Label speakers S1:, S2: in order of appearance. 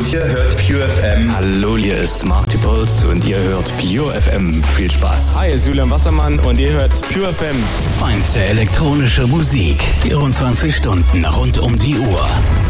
S1: und ihr hört Pure FM.
S2: Hallo, hier ist Mark Puls und ihr hört Pure FM. Viel Spaß.
S3: Hi, ist Julian Wassermann und ihr hört Pure FM.
S4: Feinste elektronische Musik. 24 Stunden rund um die Uhr.